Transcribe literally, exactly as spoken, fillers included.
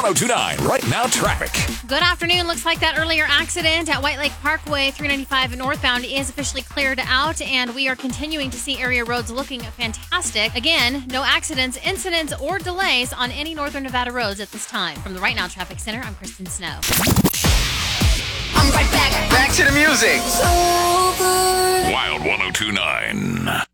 one oh two point nine Right Now Traffic. Good afternoon. Looks like that earlier accident at White Lake Parkway three ninety-five northbound is officially cleared out, and we are continuing to see area roads looking fantastic. Again, no accidents, incidents, or delays on any northern Nevada roads at this time. From the Right Now Traffic Center, I'm Kristen Snow. I'm right back. Back to the music. Wild one oh two point nine